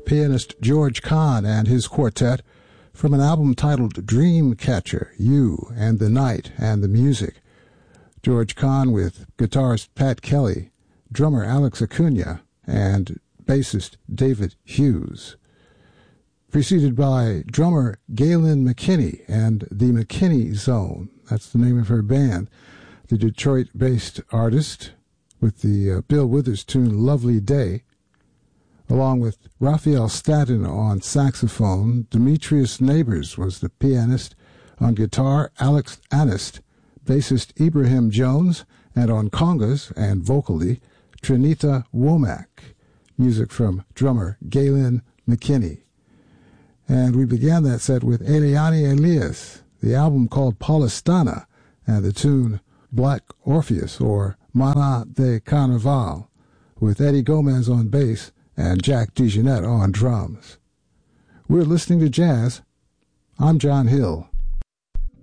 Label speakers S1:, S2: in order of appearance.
S1: pianist George Kahn and his quartet from an album titled Dreamcatcher, You and the Night and the Music. George Kahn with guitarist Pat Kelly, drummer Alex Acuna, and bassist David Hughes. Preceded by drummer Galen McKinney and the McKinney Zone. That's the name of her band. The Detroit-based artist with the Bill Withers tune Lovely Day, along with Raphael Staten on saxophone. Demetrius Neighbors was the pianist. On guitar, Alex Anist, bassist Ibrahim Jones, and on congas and vocally, Trinita Womack. Music from drummer Galen McKinney. And we began that set with Eliane Elias, the album called Paulistana, and the tune Black Orpheus, or Mana de Carnaval, with Eddie Gomez on bass and Jack DeJohnette on drums. We're listening to jazz. I'm John Hill.